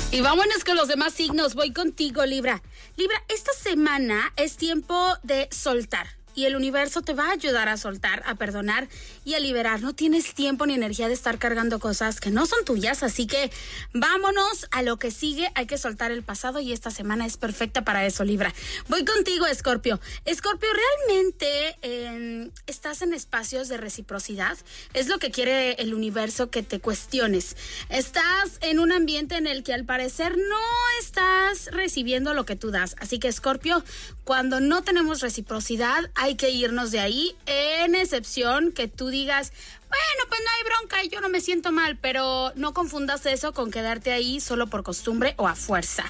Y vámonos con los demás signos. Voy contigo, Libra. Libra, esta semana es tiempo de soltar. Y el universo te va a ayudar a soltar, a perdonar y a liberar. No tienes tiempo ni energía de estar cargando cosas que no son tuyas, así que vámonos a lo que sigue. Hay que soltar el pasado y esta semana es perfecta para eso, Libra. Voy contigo, Escorpio. Escorpio, ¿realmente estás en espacios de reciprocidad? Es lo que quiere el universo, que te cuestiones. Estás en un ambiente en el que al parecer no estás recibiendo lo que tú das. Así que, Escorpio, cuando no tenemos reciprocidad, hay que irnos de ahí, en excepción que tú digas, bueno, pues no hay bronca y yo no me siento mal, pero no confundas eso con quedarte ahí solo por costumbre o a fuerza.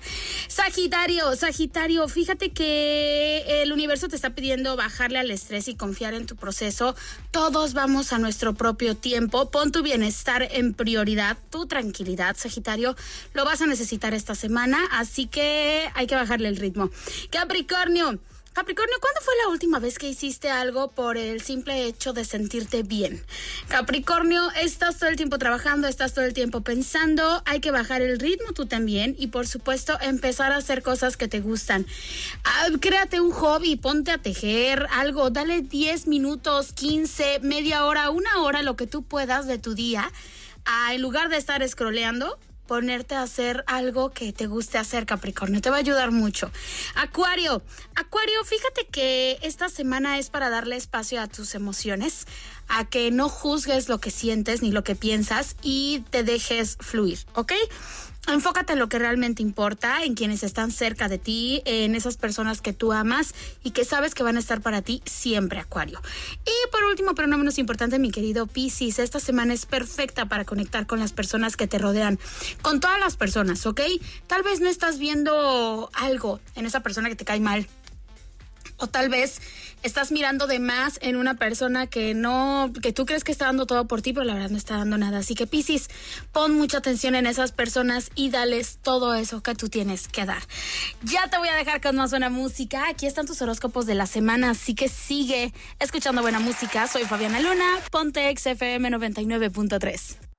Sagitario, fíjate que el universo te está pidiendo bajarle al estrés y confiar en tu proceso. Todos vamos a nuestro propio tiempo. Pon tu bienestar en prioridad, tu tranquilidad, Sagitario. Lo vas a necesitar esta semana, así que hay que bajarle el ritmo. Capricornio, ¿cuándo fue la última vez que hiciste algo por el simple hecho de sentirte bien? Capricornio, estás todo el tiempo trabajando, estás todo el tiempo pensando, hay que bajar el ritmo tú también y por supuesto empezar a hacer cosas que te gustan. Créate un hobby, ponte a tejer algo, dale 10 minutos, 15, media hora, una hora, lo que tú puedas de tu día, en lugar de estar scrolleando, ponerte a hacer algo que te guste hacer, Capricornio. Te va a ayudar mucho. Acuario, fíjate que esta semana es para darle espacio a tus emociones, a que no juzgues lo que sientes ni lo que piensas y te dejes fluir, ¿ok? Enfócate en lo que realmente importa, en quienes están cerca de ti, en esas personas que tú amas y que sabes que van a estar para ti siempre, Acuario. Y por último, pero no menos importante, mi querido Piscis, esta semana es perfecta para conectar con las personas que te rodean, con todas las personas, ¿ok? Tal vez no estás viendo algo en esa persona que te cae mal, o tal vez estás mirando de más en una persona que tú crees que está dando todo por ti, pero la verdad no está dando nada. Así que, Piscis, pon mucha atención en esas personas y dales todo eso que tú tienes que dar. Ya te voy a dejar con más buena música. Aquí están tus horóscopos de la semana, así que sigue escuchando buena música. Soy Fabiana Luna, Ponte XFM 99.3.